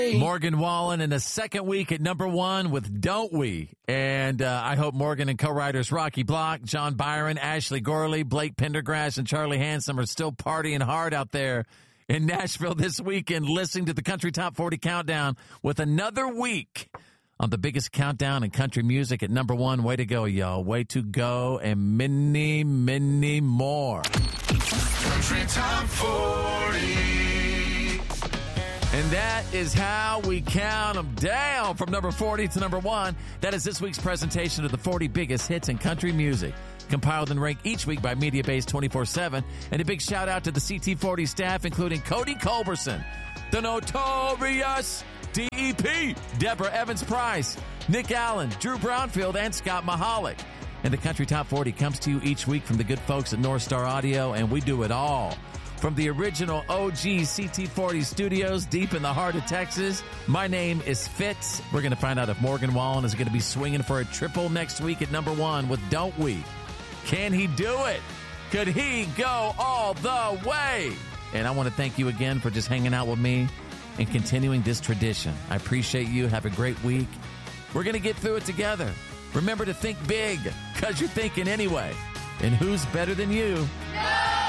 Morgan Wallen in the second week at number one with Don't We? And I hope Morgan and co-writers Rocky Block, John Byron, Ashley Gorley, Blake Pendergrass, and Charlie Handsome are still partying hard out there in Nashville this weekend, listening to the Country Top 40 Countdown with another week on the biggest countdown in country music at number one. Way to go, y'all. Way to go, and many, many more. Country Top 40. And that is how we count them down from number 40 to number one. That is this week's presentation of the 40 biggest hits in country music, compiled and ranked each week by MediaBase 24/7. And a big shout out to the CT40 staff, including Cody Culberson, the Notorious DEP, Deborah Evans-Price, Nick Allen, Drew Brownfield, and Scott Mahalik. And the Country Top 40 comes to you each week from the good folks at North Star Audio, and we do it all from the original OG CT40 studios deep in the heart of Texas. My name is Fitz. We're going to find out if Morgan Wallen is going to be swinging for a triple next week at number one with Don't We? Can he do it? Could he go all the way? And I want to thank you again for just hanging out with me and continuing this tradition. I appreciate you. Have a great week. We're going to get through it together. Remember to think big, because you're thinking anyway. And who's better than you?